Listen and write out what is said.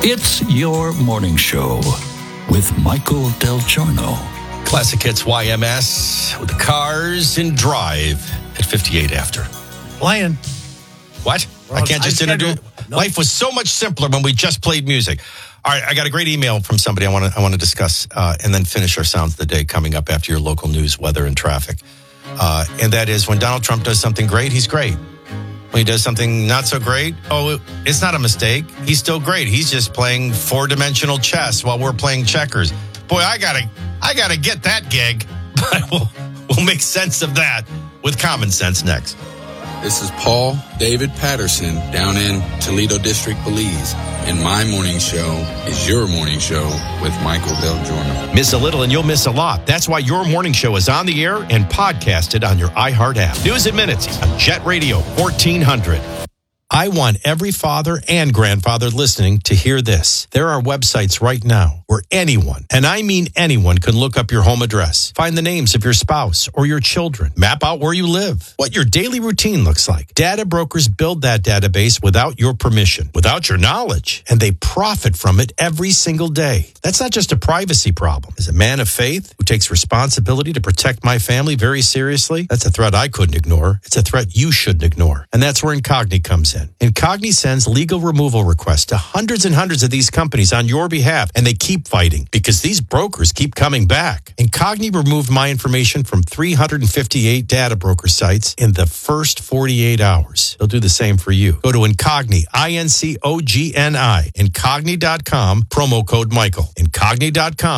It's your morning show with Michael Del Giorno. Classic Hits YMS with the Cars and Drive at 58 after. Playing. What? I can't just introduce. No. Life was so much simpler when we just played music. All right, I got a great email from somebody I want to discuss, and then finish our Sounds of the Day coming up after your local news, weather, and traffic. And that is when Donald Trump does something great, he's great. When he does something not so great, it's not a mistake. He's still great. He's just playing four-dimensional chess while we're playing checkers. Boy, I gotta get that gig. But we'll make sense of that with Common Sense next. This is Paul David Patterson down in Toledo District, Belize. And my morning show is your morning show with Michael Del Giorno. Miss a little and you'll miss a lot. That's why your morning show is on the air and podcasted on your iHeart app. News at Minutes on Jet Radio 1400. I want every father and grandfather listening to hear this. There are websites right now where anyone, and I mean anyone, can look up your home address, find the names of your spouse or your children, map out where you live, what your daily routine looks like. Data brokers build that database without your permission, without your knowledge, and they profit from it every single day. That's not just a privacy problem. As a man of faith who takes responsibility to protect my family very seriously, that's a threat I couldn't ignore. It's a threat you shouldn't ignore. And that's where Incogni comes in. Incogni sends legal removal requests to hundreds and hundreds of these companies on your behalf, and they keep fighting because these brokers keep coming back. Incogni removed my information from 358 data broker sites in the first 48 hours. They'll do the same for you. Go to Incogni, Incogni, Incogni.com, promo code Michael. Incogni.com.